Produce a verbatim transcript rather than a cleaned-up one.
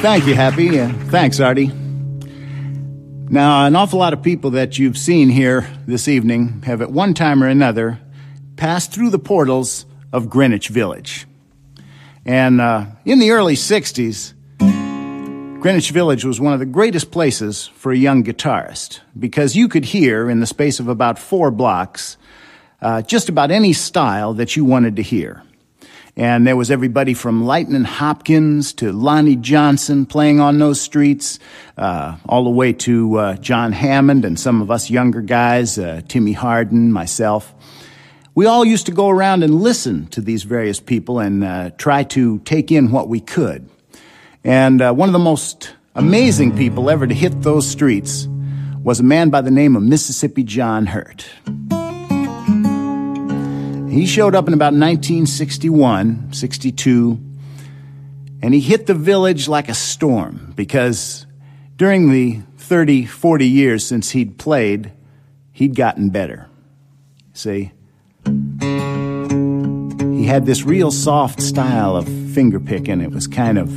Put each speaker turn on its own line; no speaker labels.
Thank you, Happy. Uh, thanks, Artie. Now, an awful lot of people that you've seen here this evening have at one time or another passed through the portals of Greenwich Village. And uh, in the early sixties, Greenwich Village was one of the greatest places for a young guitarist because you could hear in the space of about four blocks uh, just about any style that you wanted to hear. And there was everybody from Lightnin' Hopkins to Lonnie Johnson playing on those streets, uh, all the way to uh, John Hammond and some of us younger guys, uh, Timmy Hardin, myself. We all used to go around and listen to these various people and uh, try to take in what we could. And uh, one of the most amazing people ever to hit those streets was a man by the name of Mississippi John Hurt. He showed up in about nineteen sixty-one, sixty-two, and he hit the village like a storm because during the thirty, forty years since he'd played, he'd gotten better. See, he had this real soft style of finger picking. It was kind of